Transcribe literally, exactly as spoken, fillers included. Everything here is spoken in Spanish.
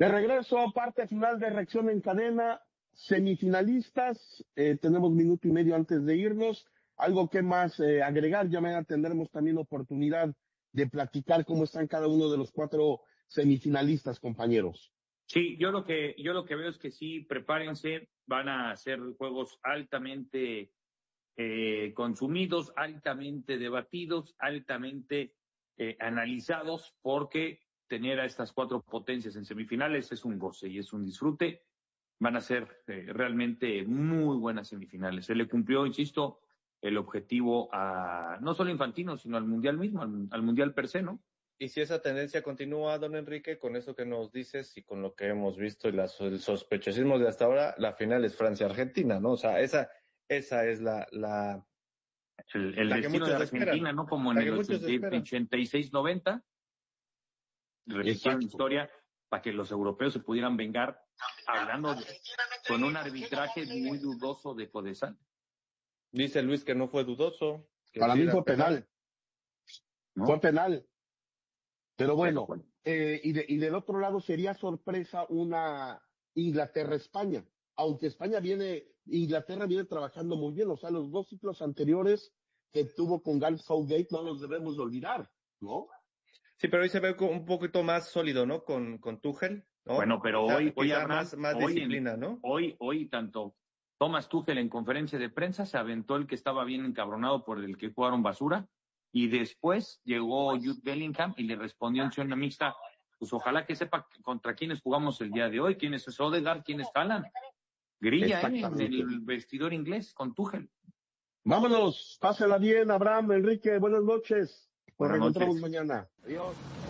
De regreso, parte final de Reacción en Cadena, semifinalistas, eh, tenemos minuto y medio antes de irnos. Algo que más eh, agregar, ya mañana tendremos también oportunidad de platicar cómo están cada uno de los cuatro semifinalistas, compañeros. Sí, yo lo que yo lo que veo es que sí, prepárense, van a ser juegos altamente eh, consumidos, altamente debatidos, altamente eh, analizados, porque tener a estas cuatro potencias en semifinales es un goce y es un disfrute. Van a ser eh, realmente muy buenas semifinales. Se le cumplió, insisto, el objetivo a no solo Infantino, sino al Mundial mismo, al, al Mundial per se, ¿no? Y si esa tendencia continúa, don Enrique, con eso que nos dices y con lo que hemos visto y las, el sospechosismo de hasta ahora, la final es Francia-Argentina, ¿no? O sea, esa, esa es la, la, el, el la destino de Argentina, esperan, ¿no? Como en el ochenta y seis noventa, repitieron historia para que los europeos se pudieran vengar, hablando de, con un arbitraje muy dudoso de Codesal. Dice Luis que no fue dudoso. Que para sí mí fue penal. penal. ¿No? Fue penal. Pero bueno, bueno. Eh, y, de, y del otro lado sería sorpresa una Inglaterra-España, aunque España viene, Inglaterra viene trabajando muy bien, o sea, los dos ciclos anteriores que tuvo con Gareth Southgate no los debemos de olvidar, ¿no? Sí, pero hoy se ve un poquito más sólido, ¿no? Con, con Tuchel, ¿no? Bueno, pero quizá, hoy, hoy quizá habrá más, más hoy disciplina, en, ¿no? Hoy, hoy tanto Thomas Tuchel en conferencia de prensa se aventó el que estaba bien encabronado por el que jugaron basura, y después llegó Jude Bellingham y le respondió en zona mixta, pues ojalá que sepa contra quiénes jugamos el día de hoy, quién es Odegaard, quién es Haaland. Grilla ¿eh? En el vestidor inglés con Tuchel. Vámonos, pásela bien, Abraham, Enrique, buenas noches. Nos Buenas reencontramos noches. mañana. Adiós.